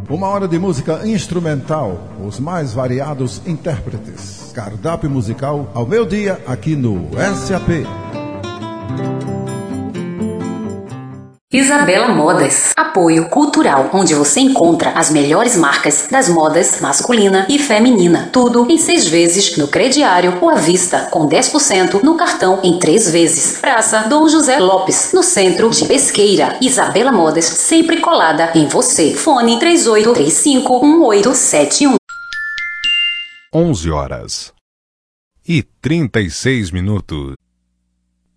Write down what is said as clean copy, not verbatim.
Uma hora de música instrumental, os mais variados intérpretes. Cardápio musical ao meio-dia aqui no SAP. Isabela Modas, apoio cultural, onde você encontra as melhores marcas das modas masculina e feminina. Tudo em 6 vezes no crediário ou à vista, com 10% no cartão em 3 vezes. Praça Dom José Lopes, no centro de Pesqueira. Isabela Modas, sempre colada em você. Fone 38351871. 11h36.